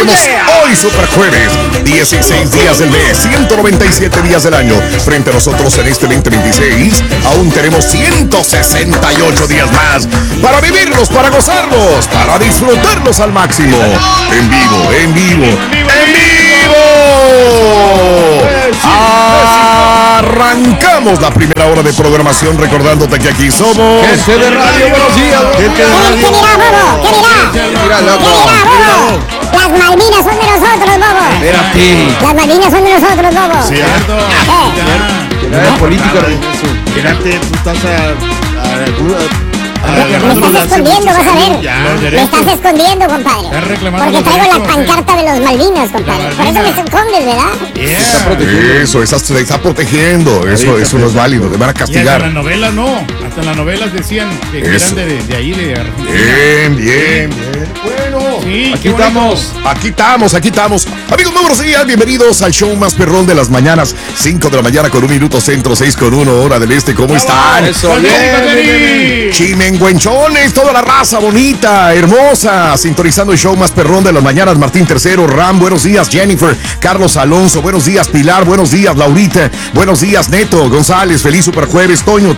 tenemos hoy Super Jueves, 16 días del mes, 197 días del año. Frente a nosotros en este 2026, aún tenemos 168 días más para vivirlos, para gozarlos, para disfrutarlos al máximo. En vivo, en vivo, en vivo. Arrancamos la primera hora de programación recordándote que aquí somos Gente de Radio. Buenos días. Gente de Radio. ¿Qué dirá, bobo? Las Malvinas son de nosotros, bobo. Espérate. Las Malvinas son de nosotros, bobo. Cierto. Era de política. Espérate, tú estás Me estás escondiendo, vas a ver. Me estás escondiendo, compadre. Porque traigo la pancarta de los Malvinas, compadre. Por eso me escondes, ¿verdad? Está protegido. Eso, se está protegiendo. Eso no es válido, te van a Y hasta castigar. en las novelas no. Hasta en las novelas decían que Eso. eran de ahí, de Argentina. Bien. Bueno, Sí, Aquí qué bonito. estamos. aquí estamos. Amigos, muy buenos días, bienvenidos al show más perrón de las mañanas. 5 de la mañana con 1 minuto centro, 6 con 1 hora del este. ¿Cómo están? Eso, bien. Chimenguenchones, toda la raza bonita, hermosa, sintonizando el show más perrón de las mañanas. Martín Tercero, Ram, buenos días. Jennifer, Carlos Alonso, buenos días. Pilar, buenos días. Laurita, buenos días. Neto González, feliz super jueves. Toño,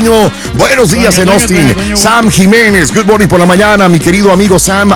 buenos días en Austin. Sam Jiménez, good morning por la mañana, mi querido amigo Sam.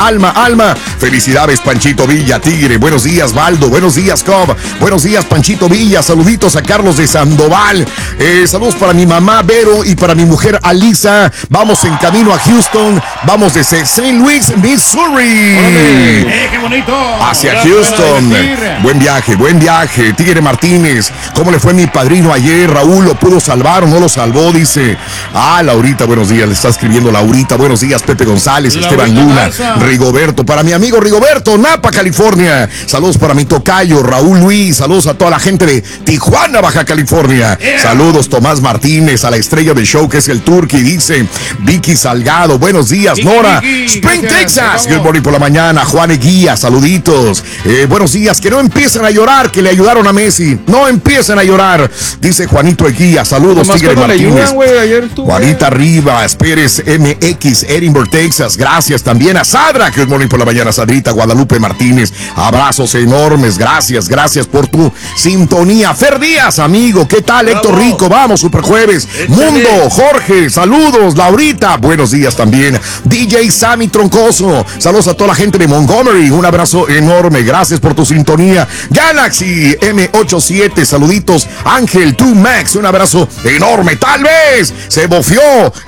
Alma, felicidades. Panchito Villa, Tigre, buenos días. Baldo, buenos días. Cobb, buenos días. Panchito Villa, saluditos a Carlos de Sandoval. Saludos para mi mamá Vero y para mi mujer Alisa. Vamos en camino a Houston, vamos desde St. Louis, Missouri. ¡Qué bonito! Hacia Ahora Houston. pueden decir. Buen viaje. Tigre Martínez, ¿cómo le fue a mi padrino ayer? Raúl, ¿lo pudo salvar o no lo salvó? Dice. Laurita, buenos días. Le está escribiendo Laurita. Buenos días, Pepe González, Esteban Luna, Rigoberto. Para mi amigo Rigoberto, Napa, California. Saludos para mi tocayo, Raúl Luis. Saludos a toda la gente de Tijuana, Baja California. Saludos, Tomás Martínez, a la estrella del show que es el Turqui. Dice Vicky Salgado. Buenos días, Nora. Spring, Texas. Good morning por la mañana. Juan Eguía, saluditos. Buenos días. Que no empiecen a llorar, que le ayudaron a Messi. No empiecen a llorar. Dice Juanito Eguía. Saludos, Tigre Martínez. Juanita Rivas, Pérez MX, Edinburgh, Texas. Gracias también a Sadra. Good morning por la mañana, Sadrita. Guadalupe Martínez. Abrazos enormes. Gracias por tu sintonía. Fer Díaz, amigo. ¿Qué tal, Héctor Rico? Vamos, super jueves. Mundo, Jorge, saludos. Laurita, buenos días también. DJ Sammy Troncoso. Saludos a toda la gente de Montgomery. Un abrazo enorme. Gracias por tu sintonía. Galaxy M87. Saluditos. Ángel 2 Max. Un abrazo enorme. Tal vez se bofió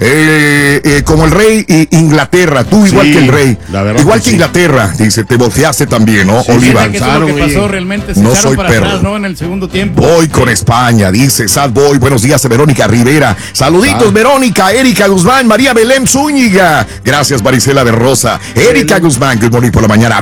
como el rey Inglaterra. Tú igual que el rey. Igual que Inglaterra. Dice, te bofiaste también, ¿no, Oliva? Que eso es lo que pasó realmente. Se No echaron soy para perro. atrás, ¿no? En el segundo tiempo. Voy con España, dice Sad Boy. Buenos días a Verónica Rivera. Saluditos, Verónica, Erika Guzmán, María Belén Zúñiga. Gracias, Marisela de Rosa. Erika Guzmán, good morning por la mañana.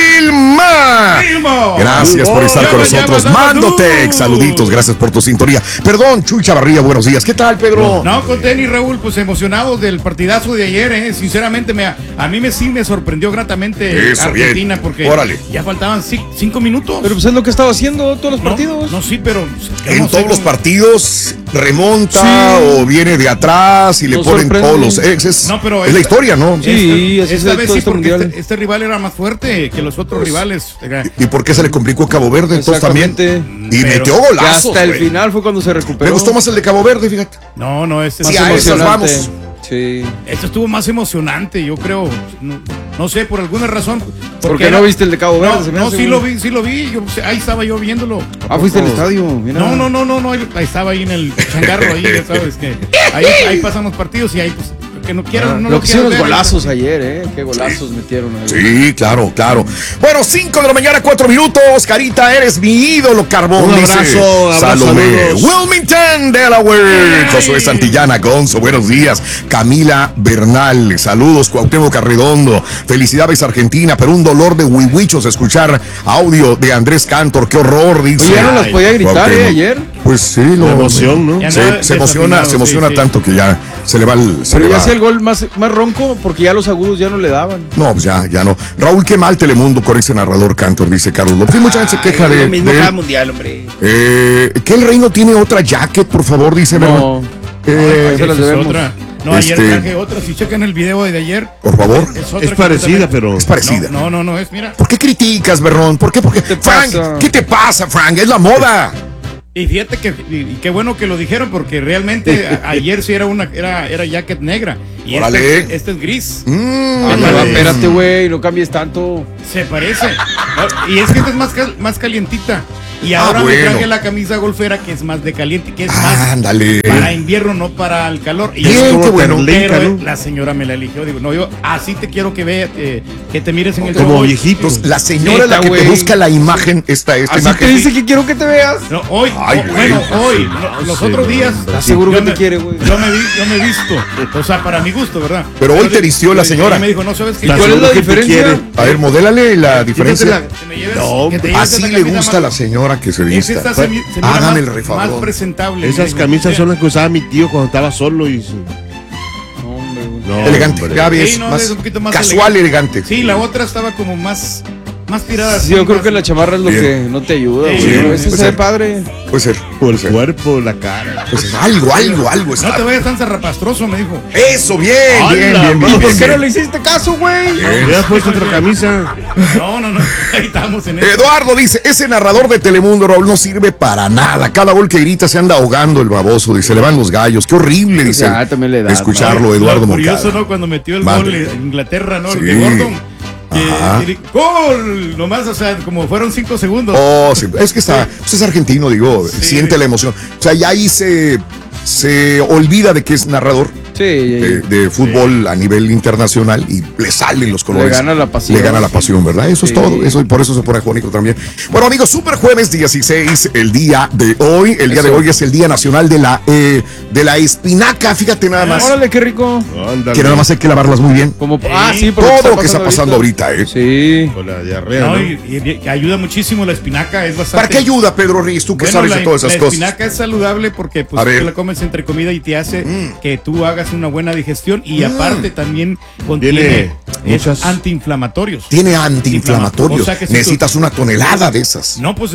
Vilma. Gracias por estar con nosotros. Mandotec, saluditos, gracias por tu sintonía. Perdón, Chuy Chavarría, buenos días. ¿Qué tal, Pedro? No, con tenis, Raúl, pues emocionados del partidazo de ayer, Sinceramente, a mí sí me sorprendió gratamente Eso, Argentina, bien. porque Órale. ya faltaban 5 minutos. Pero pues es lo que estaba haciendo todos los partidos. No, sí, pero En todos los partidos remonta o viene de atrás y le Nos ponen sorprende. todos los exes. No, pero es la historia, ¿no? Sí, así esta es vez todo sí, este porque mundial. este rival era más fuerte que los otros rivales. ¿Y por qué se le complicó a Cabo Verde? Entonces también. Exactamente. Y Pero- metió Que golazos. hasta el güey. final fue cuando se recuperó. Me gustó más el de Cabo Verde, fíjate. No, este Sí, sí, a esas emocionante. vamos. Sí. este estuvo más emocionante, yo creo. No sé, por alguna razón. ¿Por qué no viste el de Cabo Verde? No, Se me no, hace, sí güey. lo vi. Ahí estaba yo viéndolo. Fuiste al estadio. Mira. No, ahí estaba ahí en el changarro, ahí, ya sabes que ahí pasan los partidos y ahí pues que no quiero, no Lo que hicieron los quiero ver. golazos ayer, Qué golazos metieron ahí. Sí, claro. Bueno, 5 de la mañana, 4 minutos. Carita, eres mi ídolo, Carbón. Un dice abrazo, Salomé. saludos. Wilmington, Delaware. Josué Santillana, Gonzo, buenos días. Camila Bernal, saludos. Cuauhtémoc Arredondo, felicidades Argentina, pero un dolor de huihuichos escuchar audio de Andrés Cantor. Qué horror, dice. Oye, ya no las podía gritar, Cuauhtémoc. ayer. Pues sí, La emoción, ¿no? Ya Se andaba emociona desafinado, sí. tanto que ya se le va el... se Pero le ya va. hacía el gol más ronco porque ya los agudos ya no le daban. No, pues ya no. Raúl, qué mal Telemundo con ese narrador Cantor, dice Carlos López. Mucha gente se queja de... Lo mismo de- cada mundial, hombre. que el Reino tiene otra jacket, por favor, dice. No. Esa se las es debemos. otra. No, ayer traje otra. Si checan el video de ayer. Por favor. Es parecida, pero. Es parecida. No, es, mira. ¿Por qué criticas, Berrón? ¿Por qué? Porque, Frank, ¿qué te pasa, Frank? Es la moda. Y fíjate que qué bueno que lo dijeron, porque realmente ayer sí era jacket negra. Y este es gris. Espérate, güey, no cambies tanto. Se parece. Y es que esta es más calientita. Y ahora me traje la camisa golfera, que es más de caliente, que es más para invierno, no para el calor. Y qué bueno. Pero la señora me la eligió. Digo, no, yo así te quiero que vea, que te mires en el como viejito. La señora es la que te busca la imagen, esta así imagen. te dice que quiero que te veas. No, hoy, los otros días. ¿Estás seguro que te quiere, güey? Yo me he visto, o sea, para mi gusto, ¿verdad? Pero hoy te vistió la señora. Me dijo, no sabes qué. ¿Cuál es la diferencia? A ver, modélale la diferencia. No, así le gusta a la señora que se vista. Hágame el refavor. Más presentable. Esas camisas son las que usaba mi tío cuando estaba solo y... No, elegante. Gaby es más casual, elegante. Sí, la otra estaba como más tirada. Sí, yo creo que la chamarra es lo que no te ayuda, güey. Ese se ve padre. Puede ser. Por el cuerpo, la cara. Pues algo. No te vayas tan zarrapastroso, me dijo. Eso, bien. ¿Por qué no le hiciste caso, güey? ¿Le has puesto otra camisa? No. Ahí estamos en eso. Eduardo dice, ese narrador de Telemundo, Raúl, no sirve para nada. Cada gol que grita se anda ahogando el baboso. Dice, le van los gallos. Qué horrible, dice. También le da. Escucharlo, Eduardo Moncada. Curioso, ¿no? Cuando metió el gol en Inglaterra, ¿no? El de Gordon. ¡Gol! Nomás, o sea, como fueron 5 segundos. Oh, sí, es que es argentino, digo, siente la emoción. O sea, ya ahí se olvida de que es narrador de fútbol a nivel internacional y le salen los colores. Le gana la pasión. ¿Verdad? Eso es todo. Eso, y por eso se pone agónico también. Bueno, amigos, Super Jueves 16, el día de hoy. El día de hoy es el Día Nacional de la Espinaca. Fíjate nada más. Órale, qué rico. Que nada más hay que lavarlas muy bien. Sí, todo lo que está pasando ahorita. Sí. Con la diarrea, y ayuda muchísimo la espinaca. Es bastante. ¿Para qué ayuda, Pedro Riz? Tú que sabes de todas esas cosas. La espinaca es saludable porque pues, tú la comes entre comida y te hace que tú hagas una buena digestión y aparte también contiene antiinflamatorios. Tiene antiinflamatorios. O sea necesitas una tonelada de esas. No, pues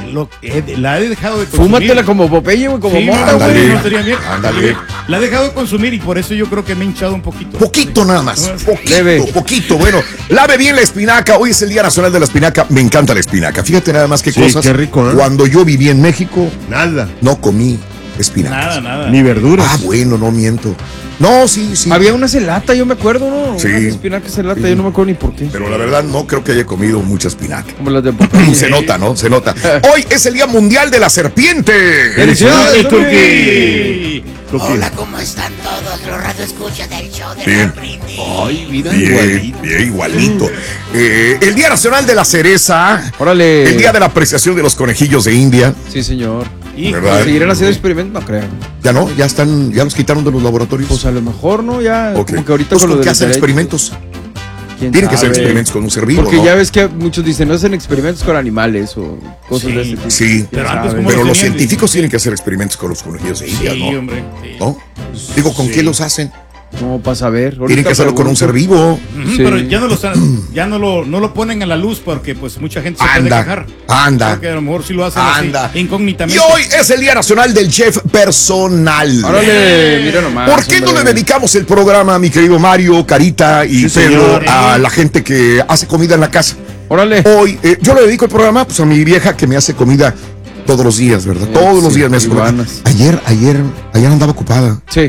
la he dejado de consumir. Fúmatela como Popeye, güey, como mota, güey. No estaría bien. La he dejado de consumir y por eso yo creo que me he hinchado un poquito. Poquito nada más. Poquito. Bueno, lave bien la espinaca. Hoy es el Día Nacional de la Espinaca. Me encanta la espinaca. Fíjate nada más qué cosas. Qué rico, ¿eh? Cuando yo viví en México, nada. No comí espinacas. Nada. Ni verduras. Bueno, no miento. No, sí. Había una celata, yo me acuerdo, ¿no? Sí. Una espinaca celata, yo no me acuerdo ni por qué. Pero la verdad no creo que haya comido mucha espinaca. Como las de Popeye. Se nota, ¿no? Se nota. Hoy es el Día Mundial de la Serpiente. ¡Felicidades, Turquí! Hola, ¿cómo están todos los radioescuchas del show de Bien. la Brindis? Ay, mira, Bien, igualito. El Día Nacional de la Cereza. Órale. El Día de la Apreciación de los Conejillos de India. Sí, señor. ¿Verdad? ¿Seguirán haciendo experimentos? No creo. Ya no, ya los quitaron de los laboratorios. Pues a lo mejor, ¿no? Ya, okay. Como que ahorita pues con lo de ¿qué hacen experimentos? Tienen que hacer experimentos con un ser vivo, porque ¿no? ya ves que muchos dicen, no hacen experimentos con animales o cosas de ese tipo. Sí, pero los científicos tienen que hacer experimentos con los conejillos de India, ¿no? Hombre, ¿No? Digo, ¿con qué los hacen? No, para saber. Tienen que hacerlo con un ser vivo. Pero ya no lo ponen a la luz porque pues mucha gente se puede quejar. Porque a lo mejor sí lo hacen así, incógnitamente. Y hoy es el Día Nacional del Chef Personal. Órale, mira nomás. ¿Por qué no le dedicamos el programa, mi querido Mario, Carita y Pedro, a la gente que hace comida en la casa? Órale. Hoy, yo le dedico el programa pues a mi vieja que me hace comida todos los días, ¿verdad? Todos los días me hace comida. Ayer andaba ocupada. Sí.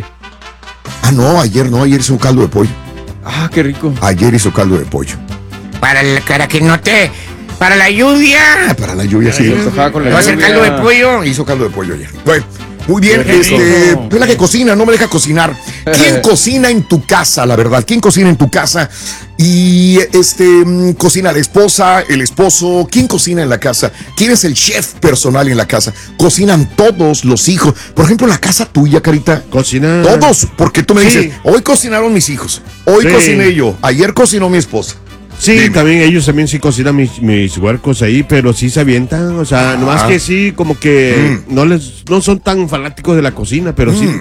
No, ayer hizo un caldo de pollo. Qué rico. Ayer hizo caldo de pollo. Para que no te... Para la lluvia. Para la lluvia, sí. ¿Va a hacer caldo de pollo? Hizo caldo de pollo ayer. Bueno, muy bien, es la que cocina, no me deja cocinar. ¿Quién cocina en tu casa, la verdad? ¿Quién cocina en tu casa? Y cocina la esposa, el esposo. ¿Quién cocina en la casa? ¿Quién es el chef personal en la casa? Cocinan todos los hijos. Por ejemplo, la casa tuya, Carita. Cocinan. Todos, porque tú me dices, hoy cocinaron mis hijos, hoy cociné yo, ayer cocinó mi esposa. Sí, dime. Ellos también sí cocinan mis huercos ahí, pero sí se avientan, o sea, nomás que sí, como que no son tan fanáticos de la cocina, pero sí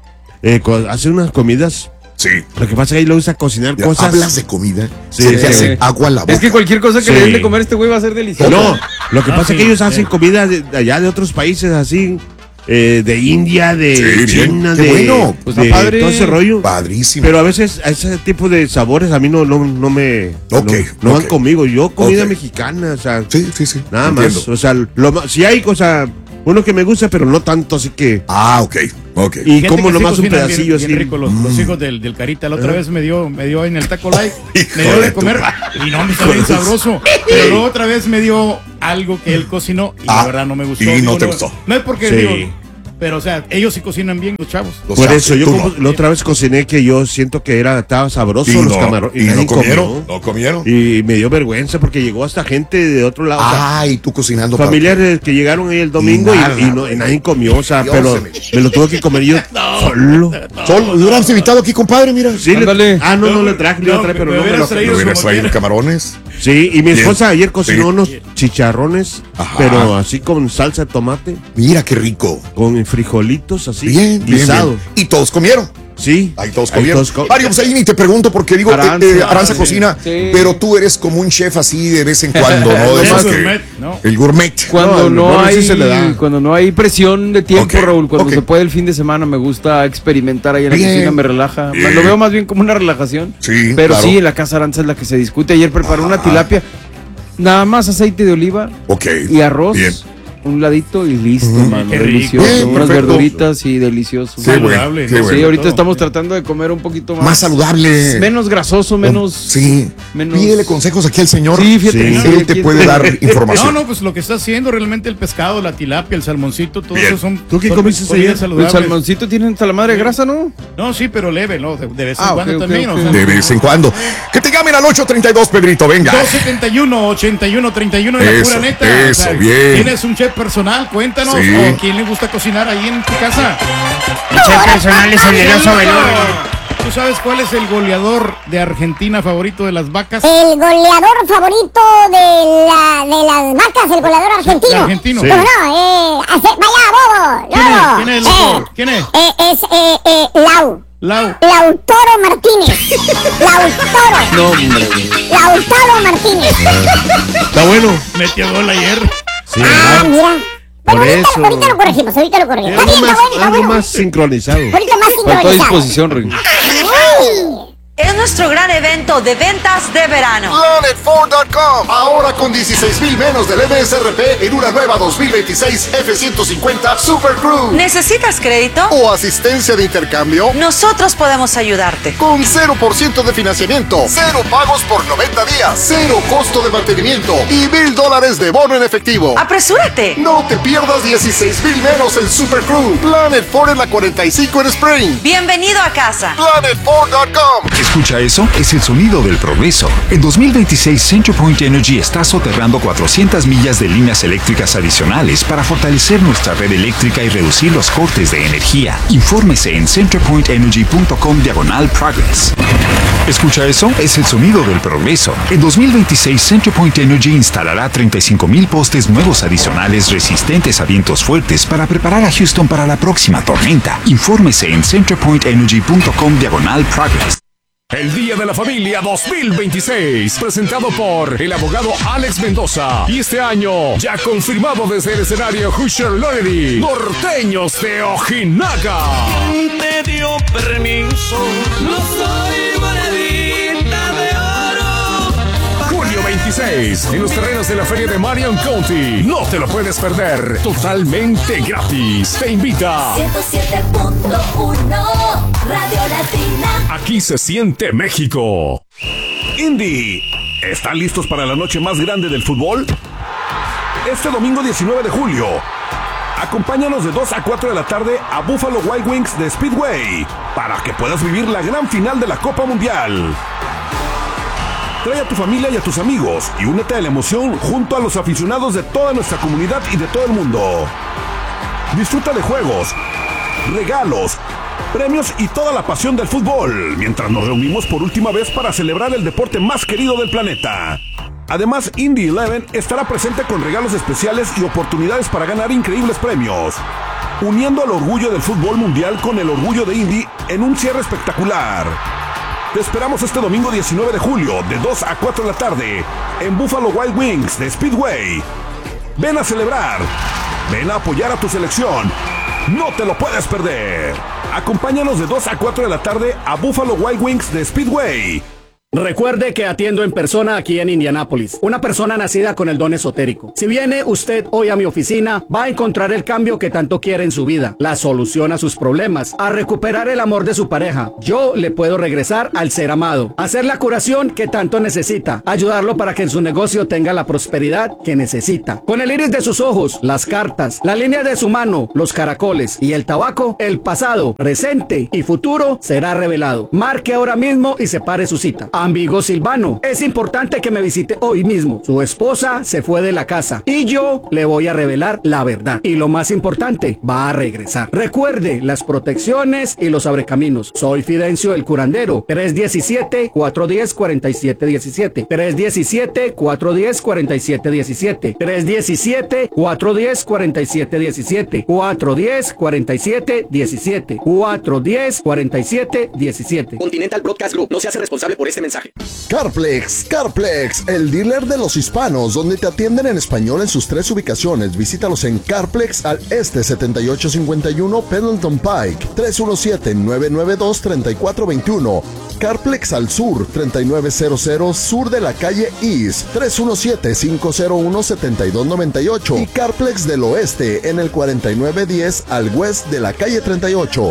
hacen unas comidas. Sí. Lo que pasa es que ahí lo usa a cocinar cosas. Hablas de comida, sí, se te hace agua a la boca. Es que cualquier cosa que le den de comer a este güey va a ser delicioso. No, lo que pasa es que ellos hacen comida de allá de otros países así. de India, de China, bueno. Pues de padre. todo ese rollo. Padrísimo. Pero a veces ese tipo de sabores a mí no van conmigo. Yo comida mexicana, o sea, sí. Nada Entiendo. más, o sea, si hay cosa, uno que me gusta, pero no tanto, así que. Ok. Y como nomás un pedacillo bien así. rico los hijos del Carita. La otra vez me dio en el Taco Light, me dio de comer y no me está bien sabroso. Pero luego otra vez me dio algo que él cocinó y la verdad no me gustó. Y no te gustó. No es porque digo, pero o sea, ellos sí cocinan bien, los chavos. Por eso yo la otra vez cociné que yo siento que estaba sabroso los camarones. Y no comieron. Y me dio vergüenza porque llegó hasta gente de otro lado. Y tú cocinando. Familiares que llegaron ahí el domingo y nadie comió, o sea, pero me lo tuve que comer yo solo. ¿Lo hubieras invitado aquí, compadre? Mira. Sí, no le traje, pero no me lo traído. ¿Le hubieras traído camarones? Sí, y mi esposa ayer cocinó unos chicharrones, pero así con salsa de tomate. Mira qué rico. Con frijolitos así, guisado. ¿Y todos comieron? Sí. Ahí todos comieron. Mario, pues ahí ni te pregunto porque digo, Aranza cocina, pero tú eres como un chef así de vez en cuando, ¿no? El gourmet. Cuando no hay presión de tiempo, Raúl, cuando se puede el fin de semana, me gusta experimentar ahí en la cocina, me relaja. Lo veo más bien como una relajación. Sí, pero claro. Sí, en la casa Aranza es la que se discute. Ayer preparó una tilapia, nada más aceite de oliva y arroz. Un ladito y listo, mano. Delicioso. Unas verduritas y delicioso. Saludable. Sí, ahorita estamos tratando de comer un poquito más saludable. Menos grasoso, menos. Pídele consejos aquí al señor. Sí, fíjate. Él te puede dar información. No, pues lo que está haciendo realmente el pescado, la tilapia, el salmoncito, todo eso son. ¿Tú qué comiste ayer? El salmoncito tiene hasta la madre de grasa, ¿no? No, sí, pero leve, ¿no? De vez en cuando también. O sea, de vez en cuando. Que te llamen al 832, Pedrito, venga. 271-8131 en la pura neta. Eso, bien. Tienes un chef personal, cuéntanos. ¿O quién le gusta cocinar ahí en tu casa? Mi chef personal es el de Oso Veloz. ¿Tú sabes cuál es el goleador de Argentina favorito de las vacas? El goleador favorito de las vacas, el goleador argentino. Argentino. Sí. Vaya, bobo. ¿Quién es? ¿Quién es? Es Lautaro Martínez. No, hombre. Lautaro Martínez. Está bueno. Metió gol ayer. Sí, mira. Pero ahorita lo corregimos, Algo más sincronizado. Ahorita más sincronizado. Faltó disposición, Rick. Es nuestro gran evento de ventas de verano. Planet4.com. Ahora con 16,000 menos del MSRP en una nueva 2026 F-150 Super Crew. ¿Necesitas crédito? ¿O asistencia de intercambio? Nosotros podemos ayudarte. Con 0% de financiamiento, 0 pagos por 90 días, 0 costo de mantenimiento y $1,000 de bono en efectivo. ¡Apresúrate! No te pierdas 16,000 menos en Super Crew. Planet 4 en la 45 en Spring. Bienvenido a casa. Planet4.com. ¿Escucha eso? Es el sonido del progreso. En 2026, CenterPoint Energy está soterrando 400 millas de líneas eléctricas adicionales para fortalecer nuestra red eléctrica y reducir los cortes de energía. Infórmese en centerpointenergy.com/progress. ¿Escucha eso? Es el sonido del progreso. En 2026, CenterPoint Energy instalará 35,000 postes nuevos adicionales resistentes a vientos fuertes para preparar a Houston para la próxima tormenta. Infórmese en centerpointenergy.com/progress. El Día de la Familia 2026, presentado por el abogado Alex Mendoza. Y este año, ya confirmado desde el escenario Hoosier Lottery, Norteños de Ojinaga. Te dio permiso, no soy monedita de oro. Julio 26, en los terrenos de la Feria de Marion County. No te lo puedes perder, totalmente gratis. Te invita 107.1 Radio Latina. Aquí se siente México. Indy, ¿están listos para la noche más grande del fútbol? Este domingo 19 de julio, acompáñanos de 2 a 4 de la tarde a Buffalo Wild Wings de Speedway para que puedas vivir la gran final de la Copa Mundial. Trae a tu familia y a tus amigos y únete a la emoción junto a los aficionados de toda nuestra comunidad y de todo el mundo. Disfruta de juegos, regalos, premios y toda la pasión del fútbol, mientras nos reunimos por última vez para celebrar el deporte más querido del planeta. Además, Indy 11 estará presente con regalos especiales y oportunidades para ganar increíbles premios, uniendo el orgullo del fútbol mundial con el orgullo de Indy en un cierre espectacular. Te esperamos este domingo 19 de julio, de 2 a 4 de la tarde, en Buffalo Wild Wings de Speedway. Ven a celebrar, ven a apoyar a tu selección No te lo puedes perder. Acompáñanos de 2 a 4 de la tarde a Buffalo Wild Wings de Speedway. Recuerde que atiendo en persona aquí en Indianápolis, una persona nacida con el don esotérico. Si viene usted hoy a mi oficina, va a encontrar el cambio que tanto quiere en su vida, la solución a sus problemas, a recuperar el amor de su pareja. Yo le puedo regresar al ser amado, hacer la curación que tanto necesita, ayudarlo para que en su negocio tenga la prosperidad que necesita. Con el iris de sus ojos, las cartas, la línea de su mano, los caracoles y el tabaco, el pasado, presente y futuro será revelado. Marque ahora mismo y separe su cita. Amigo Silvano, es importante que me visite hoy mismo. Su esposa se fue de la casa y yo le voy a revelar la verdad. Y lo más importante, va a regresar. Recuerde las protecciones y los abrecaminos. Soy Fidencio el curandero. 317-410-4717. 317-410-4717. 317-410-4717. 410-4717. 410-4717. Continental Broadcast Group no se hace responsable por este mensaje. Carplex, el dealer de los hispanos, donde te atienden en español en sus 3 ubicaciones. Visítalos en Carplex al este 7851 Pendleton Pike, 317-992-3421. Carplex al sur, 3900 sur de la calle East, 317-501-7298. Y Carplex del oeste en el 4910 al west de la calle 38,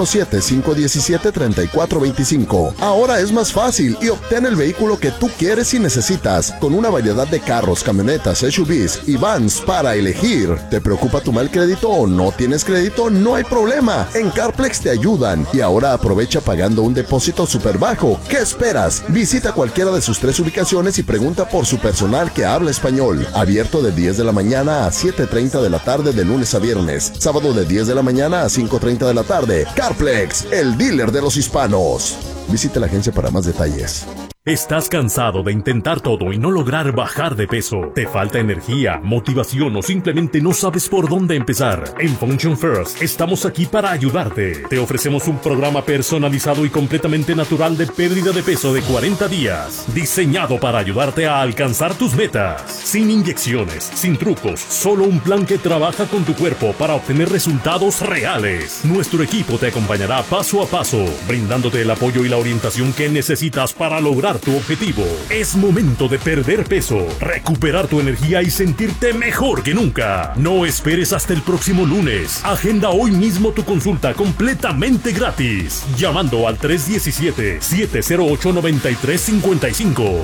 317-517-3425. Ahora es más fácil y obtén el vehículo que tú quieres y necesitas, con una variedad de carros, camionetas, SUVs y vans para elegir. ¿Te preocupa tu mal crédito o no tienes crédito? No hay problema, en Carplex te ayudan. Y ahora aprovecha pagando un depósito súper bajo. ¿Qué esperas? Visita cualquiera de sus 3 ubicaciones y pregunta por su personal que habla español. Abierto de 10 de la mañana a 7:30 de la tarde de lunes a viernes. Sábado de 10 de la mañana a 5:30 de la tarde. Carplex, el dealer de los hispanos. Visite la agencia para más detalles. ¿Estás cansado de intentar todo y no lograr bajar de peso? ¿Te falta energía, motivación o simplemente no sabes por dónde empezar? En Function First estamos aquí para ayudarte. Te ofrecemos un programa personalizado y completamente natural de pérdida de peso de 40 días, diseñado para ayudarte a alcanzar tus metas. Sin inyecciones, sin trucos, solo un plan que trabaja con tu cuerpo para obtener resultados reales. Nuestro equipo te acompañará paso a paso, brindándote el apoyo y la orientación que necesitas para lograr tu objetivo. Es momento de perder peso, recuperar tu energía y sentirte mejor que nunca. No esperes hasta el próximo lunes. Agenda hoy mismo tu consulta completamente gratis, llamando al 317-708-9355,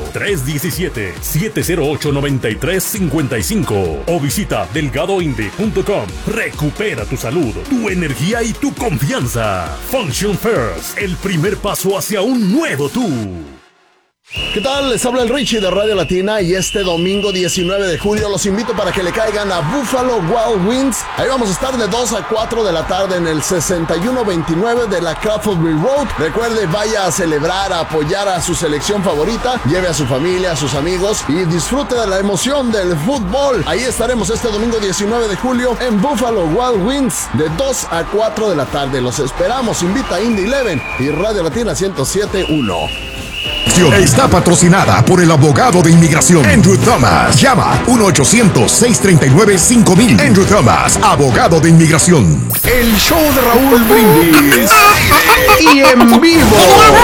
317-708-9355 o visita delgadoinde.com. Recupera tu salud, tu energía y tu confianza. Function First, el primer paso hacia un nuevo tú. ¿Qué tal? Les habla el Richie de Radio Latina y este domingo 19 de julio los invito para que le caigan a Buffalo Wild Wings. Ahí vamos a estar de 2 a 4 de la tarde en el 6129 de la Crawfordville Road. Recuerde, vaya a celebrar, a apoyar a su selección favorita, lleve a su familia, a sus amigos y disfrute de la emoción del fútbol. Ahí estaremos este domingo 19 de julio en Buffalo Wild Wings de 2 a 4 de la tarde. Los esperamos. Invita a Indy 11 y Radio Latina 107.1. Está patrocinada por el abogado de inmigración Andrew Thomas. Llama 1-800-639-5000. Andrew Thomas, abogado de inmigración. El show de Raúl Brindis. Y en vivo.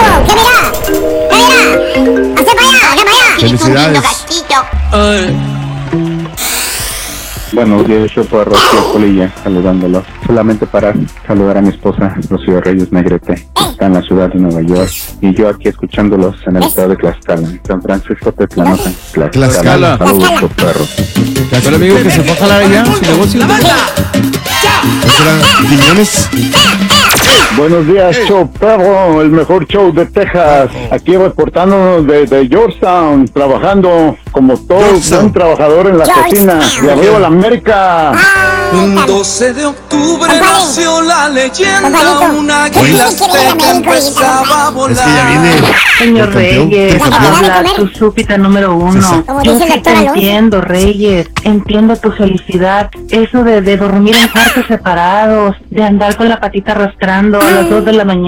Felicidades. Buenos días, yo por Rocío Polilla, saludándolos. Solamente para saludar a mi esposa, Rocío Reyes Negrete, está en la ciudad de Nueva York. Y yo aquí escuchándolos en el estado de Tlaxcala, en San Francisco Tetlanoca. Tlaxcala. Saludos, por perro. ¿El amigo que se fue a jalar allá su negocio? Buenos días, show perro, el mejor show de Texas. Aquí reportándonos de Georgetown, trabajando como todo un trabajador en la cocina. De arriba la América. Un 12 de octubre nació la leyenda, un águila azteca empezaba a volar. Es que ya viene. Señor Reyes, habla tu súbita número 1. Yo sí te entiendo, Reyes, entiendo tu felicidad. Eso de dormir en cuartos separados, de andar con la patita arrastrando a las 2 de la mañana,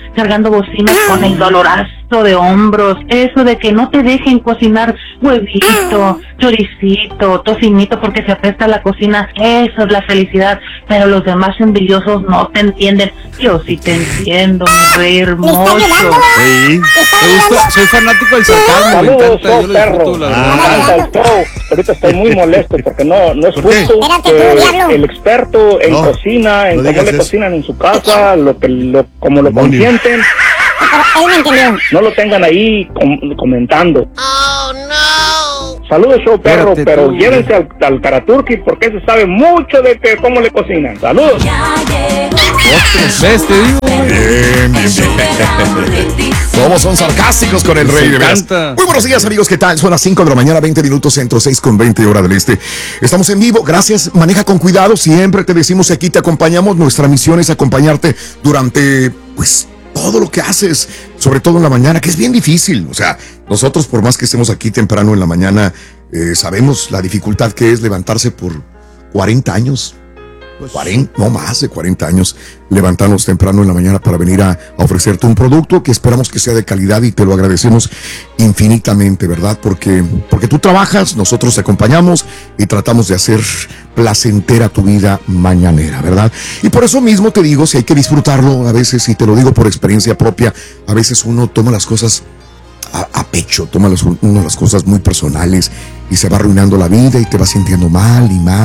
cargando bocinas con el dolorazo de hombros, eso de que no te dejen cocinar huevito, choricito, tocinito porque se apesta la cocina, eso es la felicidad, pero los demás envidiosos no te entienden. Yo sí te entiendo, mi rey hermoso. Sí. Soy fanático del sarcasmo. Saludos, perro. Ahorita estoy muy molesto porque no es justo que el experto en cocina, en cómo le cocinan en su casa, como lo consienten, no lo tengan ahí comentando. Oh, no. Saludos, show perro, pero llévense al Karaturki porque se sabe mucho de cómo le cocinan. Saludos. ¿Ves? Te digo. Bien. Todos son sarcásticos con el rey, de veras. Muy buenos días, amigos, ¿qué tal? Son las 5 de la mañana, 20 minutos centro, 6:20 hora del este. Estamos en vivo, gracias, maneja con cuidado, siempre te decimos que aquí te acompañamos, nuestra misión es acompañarte durante, pues, todo lo que haces, sobre todo en la mañana, que es bien difícil. O sea, nosotros, por más que estemos aquí temprano en la mañana, sabemos la dificultad que es levantarse por 40 años. 40, no más de 40 años, levantarnos temprano en la mañana para venir a ofrecerte un producto que esperamos que sea de calidad y te lo agradecemos infinitamente, ¿verdad? Porque tú trabajas, nosotros te acompañamos y tratamos de hacer placentera tu vida mañanera, ¿verdad? Y por eso mismo te digo, si hay que disfrutarlo a veces, y te lo digo por experiencia propia, a veces uno toma las cosas a pecho, toma uno las cosas muy personales y se va arruinando la vida y te va sintiendo mal.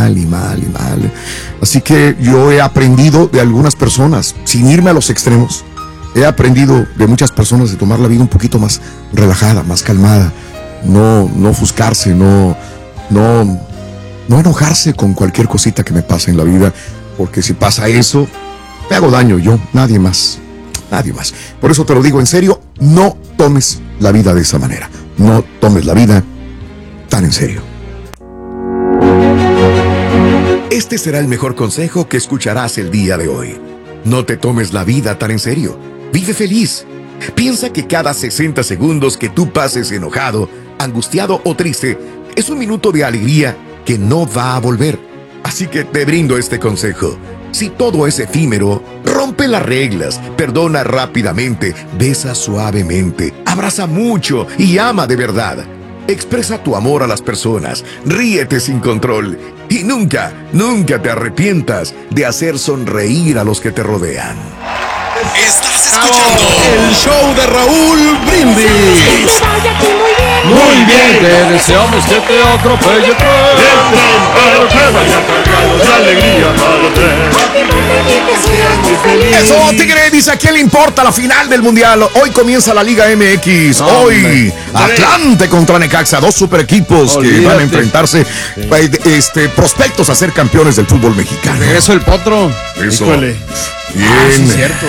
Así que yo he aprendido de algunas personas, sin irme a los extremos, he aprendido de muchas personas de tomar la vida un poquito más relajada, más calmada, no ofuscarse, no enojarse con cualquier cosita que me pase en la vida, porque si pasa eso, me hago daño yo, nadie más. Por eso te lo digo en serio, no tomes la vida de esa manera. No tomes la vida tan en serio. Este será el mejor consejo que escucharás el día de hoy. No te tomes la vida tan en serio. Vive feliz. Piensa que cada 60 segundos que tú pases enojado, angustiado o triste es un minuto de alegría que no va a volver. Así que te brindo este consejo. Si todo es efímero, rompe las reglas, perdona rápidamente, besa suavemente, abraza mucho y ama de verdad. Expresa tu amor a las personas, ríete sin control y nunca te arrepientas de hacer sonreír a los que te rodean. Estás escuchando el show de Raúl Brindis. Muy bien, te deseamos que te atropelle Eso, Tigre, dice, ¿a quién le importa la final del Mundial? Hoy comienza la Liga MX. Hoy, Atlante contra Necaxa, dos super equipos que van a enfrentarse, prospectos a ser campeones del fútbol mexicano. Eso, el Potro. Eso. Híjole. Bien. Sí, es cierto,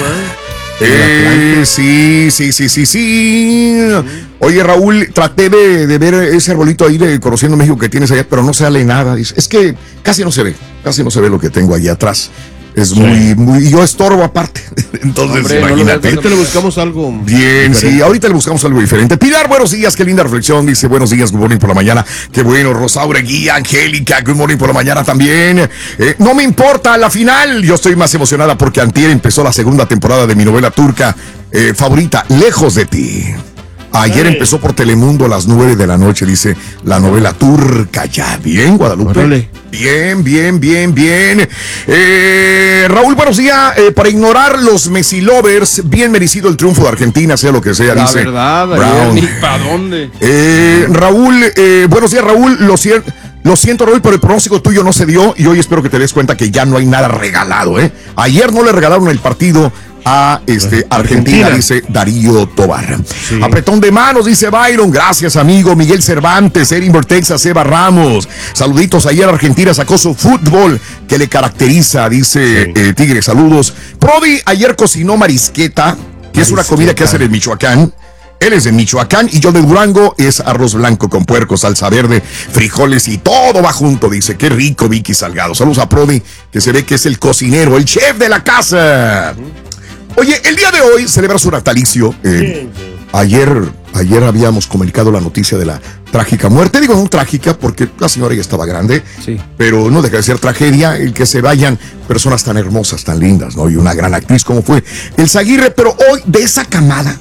Sí. Oye, Raúl, traté de ver ese arbolito ahí de Conociendo México que tienes allá, pero no sale nada. Es que casi no se ve lo que tengo allá atrás. Es muy, yo estorbo aparte. Entonces, hombre, imagínate. Ahorita le buscamos algo bien, diferente. Sí, ahorita le buscamos algo diferente. Pilar, buenos días, qué linda reflexión. Dice, buenos días, good morning por la mañana. Qué bueno, Rosaura Guía, Angélica, good morning por la mañana también. No me importa la final. Yo estoy más emocionada porque antier empezó la segunda temporada de mi novela turca favorita, Lejos de ti. Ayer empezó por Telemundo a las 9 de la noche, dice la novela turca. Ya, bien, Guadalupe. Órale. Bien. Raúl, buenos días. Para ignorar los Messi lovers, bien merecido el triunfo de Argentina, sea lo que sea, la dice. La verdad, ni para dónde. Raúl, buenos días, Raúl. Lo siento, Raúl, pero el pronóstico tuyo no se dio y hoy espero que te des cuenta que ya no hay nada regalado, ¿eh? Ayer no le regalaron el partido a Argentina, dice Darío Tobar. Sí. Apretón de manos, dice Byron. Gracias, amigo. Miguel Cervantes, Erin Bertexa, Seba Ramos. Saluditos. Ayer Argentina sacó su fútbol que le caracteriza, dice Tigre. Saludos. Prodi ayer cocinó marisqueta, que es una comida que hacen en Michoacán. Él es de Michoacán y yo de Durango. Es arroz blanco con puerco, salsa verde, frijoles y todo va junto, dice. Qué rico, Vicky Salgado. Saludos a Prodi, que se ve que es el cocinero, el chef de la casa. Oye, el día de hoy celebra su natalicio. Ayer ayer habíamos comunicado la noticia de la trágica muerte. Digo, no trágica porque la señora ya estaba grande, sí, pero no deja de ser tragedia el que se vayan personas tan hermosas, tan lindas, ¿no? Y una gran actriz como fue Elsa Aguirre, pero hoy de esa camada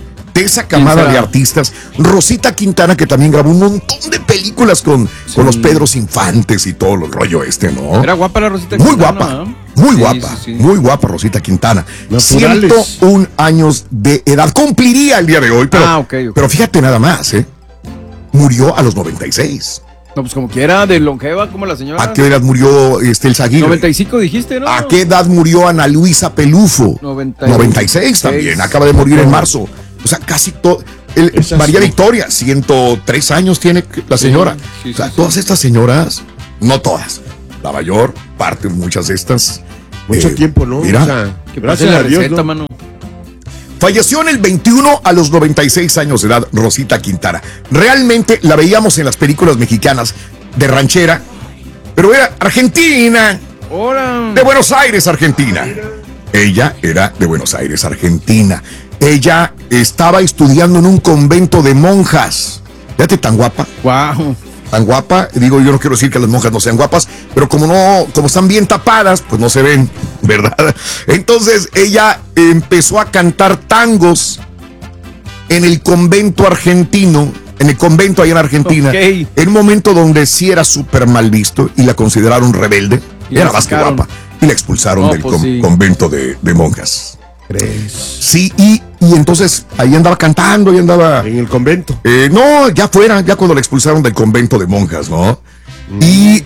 de artistas, Rosita Quintana, que también grabó un montón de películas con los Pedros Infantes y todo el rollo ¿no? Era guapa la Rosita Quintana. Muy guapa Rosita Quintana. Naturales. 101 años de edad cumpliría el día de hoy, pero, pero fíjate nada más, murió a los 96. No, pues como quiera, de longeva como la señora. ¿A qué edad murió Elsa Aguirre? 95 dijiste, ¿no? ¿A qué edad murió Ana Luisa Pelufo? 96 también, acaba de morir en marzo. O sea, casi todo. María Victoria, 103 años tiene la señora. O sea, todas estas señoras, no todas, la mayor parte, muchas de estas. Mucho tiempo, ¿no? Mira, o sea, que gracias a Dios, receta, ¿no? Falleció en el 21 a los 96 años de edad Rosita Quintana. Realmente la veíamos en las películas mexicanas de ranchera, pero era argentina. ¡Hola! De Buenos Aires, Argentina. Ella era de Buenos Aires, Argentina. Ella estaba estudiando en un convento de monjas. Fíjate, tan guapa. Wow. Tan guapa. Digo, yo no quiero decir que las monjas no sean guapas, pero como están bien tapadas, pues no se ven, ¿verdad? Entonces ella empezó a cantar tangos en el convento argentino, en el convento allá en Argentina, en un momento donde sí era súper mal visto y la consideraron rebelde. Era más que guapa. Y la expulsaron del convento de monjas. ¿Crees? Sí, y entonces ahí andaba cantando, ahí andaba... En el convento. No, ya fuera, ya cuando la expulsaron del convento de monjas, ¿no? Y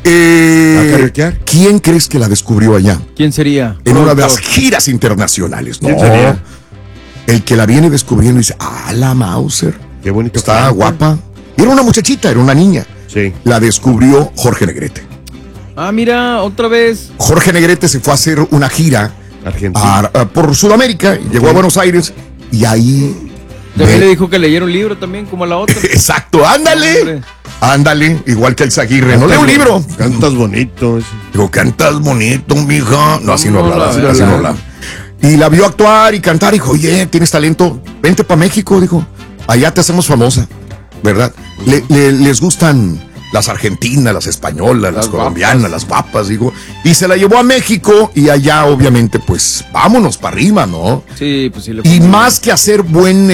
¿quién crees que la descubrió allá? ¿Quién sería? En una de las giras internacionales, ¿no? ¿Quién sería? El que la viene descubriendo dice, la Mauser. Qué bonito. Está guapa. Era una muchachita, era una niña. Sí. La descubrió Jorge Negrete. Mira, otra vez. Jorge Negrete se fue a hacer una gira por Sudamérica, llegó a Buenos Aires y ahí también le dijo que leyera un libro también como la otra. Exacto, ándale, igual que el Aguirre, no lee un libro. Cantas bonito. Digo, cantas bonito, mija. No, así no hablaba. Y la vio actuar y cantar y dijo, oye, tienes talento, vente para México, dijo, allá te hacemos famosa, ¿verdad? Les gustan las argentinas, las españolas, las colombianas, las guapas, digo. Y se la llevó a México y allá, obviamente, pues, vámonos para arriba, ¿no? Sí, pues sí. Y más que hacer buena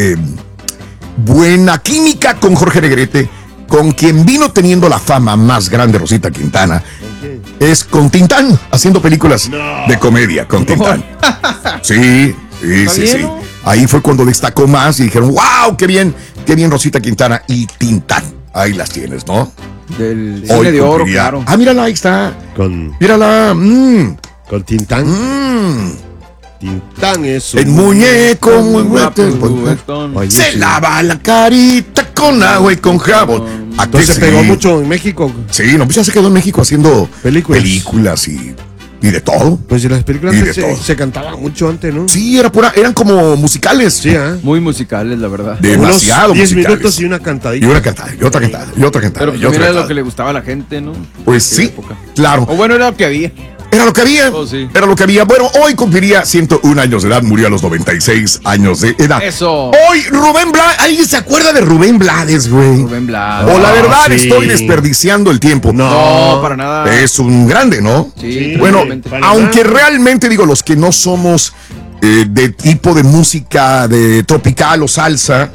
química con Jorge Negrete, con quien vino teniendo la fama más grande Rosita Quintana, es con Tintán, haciendo películas de comedia con Tintán. Sí. Ahí fue cuando destacó más y dijeron, wow, qué bien Rosita Quintana y Tintán. Ahí las tienes, ¿no? Del cine de oro, claro. Mírala, ahí está. Mírala. Con Tintán. Tintán es un... El muñeco muy guapo. Se lava la carita con agua y con jabón. Entonces se pegó mucho en México. Sí, no, pues ya se quedó en México haciendo películas y de todo. Pues las películas se cantaban mucho antes, ¿no? Sí, eran como musicales. Sí, muy musicales, la verdad. Demasiado 10 minutos y una cantadita. Y una cantada, y otra cantada, y otra cantada. Pero mira lo que le gustaba a la gente, ¿no? Pues sí, claro. O bueno, era lo que había. Era lo que había. Sí. Era lo que había. Bueno, hoy cumpliría 101 años de edad, murió a los 96 años de edad. Eso. Hoy Rubén Blades. ¿Alguien se acuerda de Rubén Blades, güey? Rubén Blades. O la verdad estoy desperdiciando el tiempo. No, para nada. Es un grande, ¿no? Sí. Bueno, aunque realmente digo, los que no somos de tipo de música de tropical o salsa,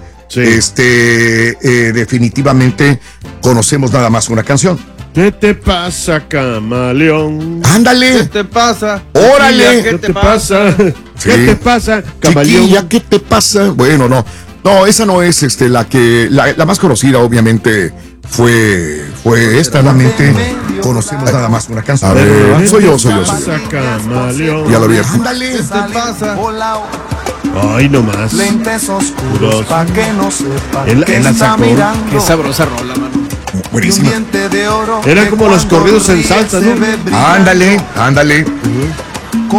definitivamente conocemos nada más una canción. ¿Qué te pasa, camaleón? Ándale. ¿Qué te pasa? Órale. ¿Qué te pasa? Sí. ¿Qué te pasa, camaleón? Chiquilla, ¿qué te pasa? Bueno, no, esa no es la más conocida, obviamente, fue esta, realmente conocemos nada más una canción. A ver, soy yo. Camaleón. Ya lo vi. Ándale. ¿Qué te pasa? Ay, no más. Lentes oscuros pa' que no sepa que está mirando. Qué sabrosa rola, mano. Buenísima. Eran como los corridos en salsa, ¿no? Ándale.